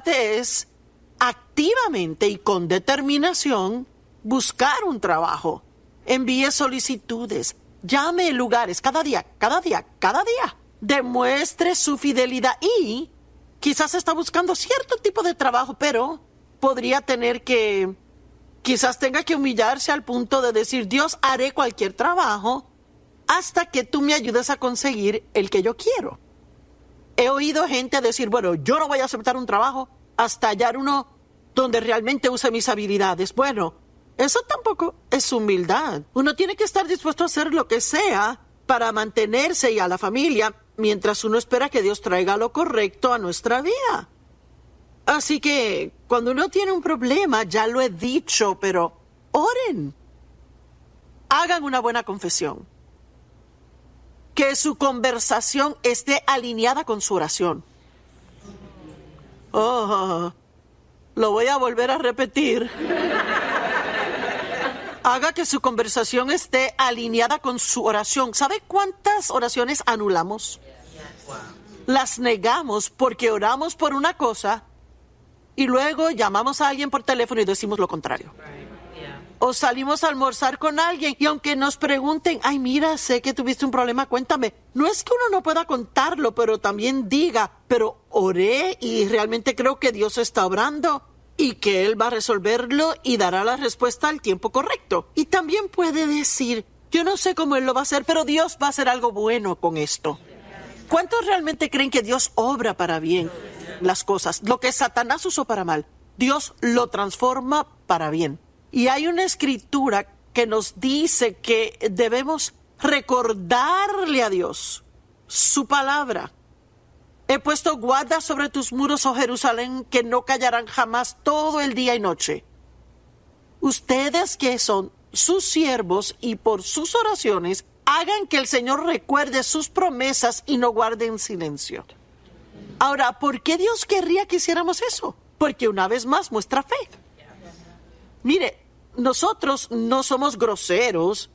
parte es activamente y con determinación buscar un trabajo. Envíe solicitudes, llame lugares cada día. Demuestre su fidelidad y quizás está buscando cierto tipo de trabajo, pero quizás tenga que humillarse al punto de decir: Dios, haré cualquier trabajo hasta que tú me ayudes a conseguir el que yo quiero. He oído gente decir: bueno, yo no voy a aceptar un trabajo hasta hallar uno donde realmente use mis habilidades. Bueno, eso tampoco es humildad. Uno tiene que estar dispuesto a hacer lo que sea para mantenerse y a la familia mientras uno espera que Dios traiga lo correcto a nuestra vida. Así que cuando uno tiene un problema, ya lo he dicho, pero oren. Hagan una buena confesión. Que su conversación esté alineada con su oración. Lo voy a volver a repetir. Haga que su conversación esté alineada con su oración. ¿Sabe cuántas oraciones anulamos? Las negamos porque oramos por una cosa y luego llamamos a alguien por teléfono y decimos lo contrario. O salimos a almorzar con alguien y aunque nos pregunten: ay, mira, sé que tuviste un problema, cuéntame. No es que uno no pueda contarlo, pero también diga: pero oré y realmente creo que Dios está obrando y que Él va a resolverlo y dará la respuesta al tiempo correcto. Y también puede decir: yo no sé cómo Él lo va a hacer, pero Dios va a hacer algo bueno con esto. ¿Cuántos realmente creen que Dios obra para bien las cosas? Lo que Satanás usó para mal, Dios lo transforma para bien. Y hay una escritura que nos dice que debemos recordarle a Dios su palabra. He puesto guarda sobre tus muros, oh Jerusalén, que no callarán jamás todo el día y noche. Ustedes que son sus siervos y por sus oraciones, hagan que el Señor recuerde sus promesas y no guarden silencio. Ahora, ¿por qué Dios querría que hiciéramos eso? Porque una vez más muestra fe. Mire, nosotros no somos groseros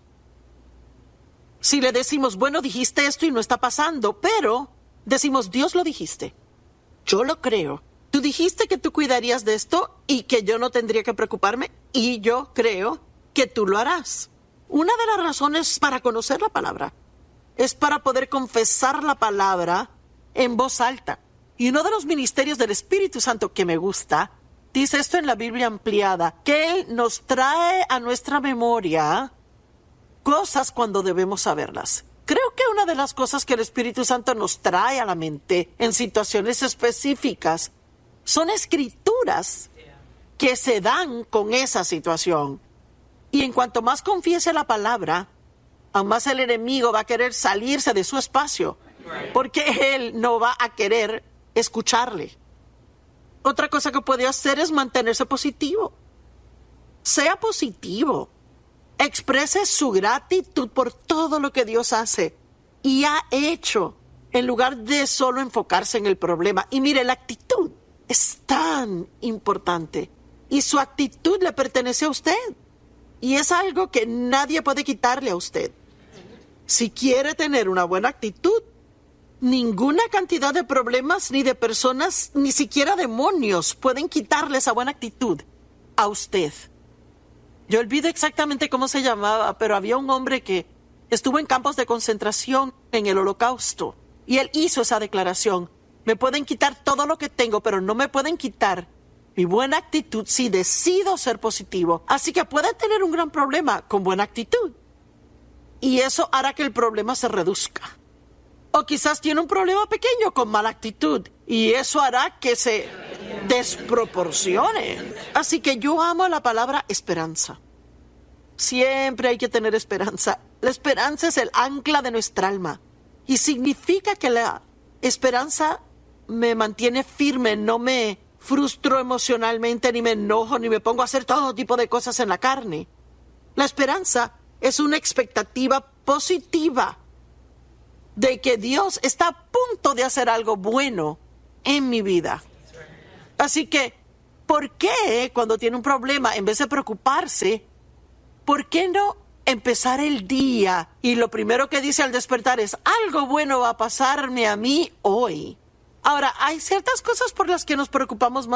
si le decimos: bueno, dijiste esto y no está pasando, pero decimos: Dios, lo dijiste, yo lo creo. Tú dijiste que tú cuidarías de esto y que yo no tendría que preocuparme, y yo creo que tú lo harás. Una de las razones para conocer la palabra es para poder confesar la palabra en voz alta. Y uno de los ministerios del Espíritu Santo que me gusta dice esto en la Biblia ampliada, que Él nos trae a nuestra memoria cosas cuando debemos saberlas. Creo que una de las cosas que el Espíritu Santo nos trae a la mente en situaciones específicas son escrituras que se dan con esa situación. Y en cuanto más confiese la palabra, aún más el enemigo va a querer salirse de su espacio, porque él no va a querer escucharle. Otra cosa que puede hacer es mantenerse positivo. Sea positivo. Exprese su gratitud por todo lo que Dios hace y ha hecho, en lugar de solo enfocarse en el problema. Y mire, la actitud es tan importante. Y su actitud le pertenece a usted. Y es algo que nadie puede quitarle a usted. Si quiere tener una buena actitud, ninguna cantidad de problemas ni de personas, ni siquiera demonios, pueden quitarle esa buena actitud a usted. Yo olvido exactamente cómo se llamaba, pero había un hombre que estuvo en campos de concentración en el Holocausto. Y él hizo esa declaración: me pueden quitar todo lo que tengo, pero no me pueden quitar mi buena actitud si decido ser positivo. Así que puede tener un gran problema con buena actitud. Y eso hará que el problema se reduzca. O quizás tiene un problema pequeño con mala actitud y eso hará que se desproporcione. Así que yo amo la palabra esperanza. Siempre hay que tener esperanza. La esperanza es el ancla de nuestra alma y significa que la esperanza me mantiene firme, no me frustro emocionalmente, ni me enojo, ni me pongo a hacer todo tipo de cosas en la carne. La esperanza es una expectativa positiva de que Dios está a punto de hacer algo bueno en mi vida. Así que, ¿por qué cuando tiene un problema, en vez de preocuparse, por qué no empezar el día y lo primero que dice al despertar es: algo bueno va a pasarme a mí hoy? Ahora, hay ciertas cosas por las que nos preocupamos más